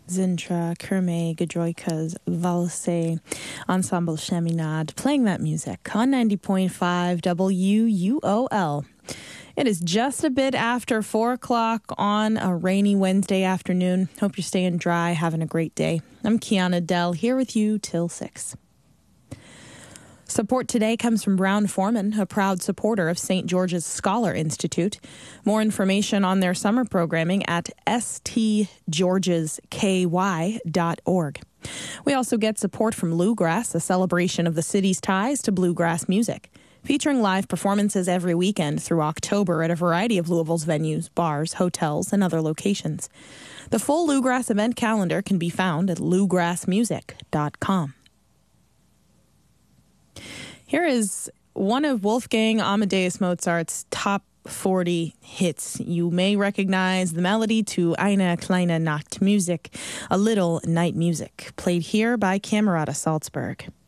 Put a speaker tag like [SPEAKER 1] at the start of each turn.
[SPEAKER 1] Zintra, Kerme, Gedroikas, Valse, Ensemble Cheminade, playing that music on 90.5 WUOL. It is just a bit after 4 o'clock on a rainy Wednesday afternoon. Hope you're staying dry, having a great day. I'm Kiana Dell, here with you till 6. Support today comes from Brown-Forman, a proud supporter of St. George's Scholar Institute. More information on their summer programming at stgeorgesky.org. We also get support from Bluegrass, a celebration of the city's ties to bluegrass music, featuring live performances every weekend through October at a variety of Louisville's venues, bars, hotels, and other locations. The full Bluegrass event calendar can be found at bluegrassmusic.com. Here is one of Wolfgang Amadeus Mozart's top 40 hits. You may recognize the melody to Eine kleine Nachtmusik, a little night music, played here by Camerata Salzburg.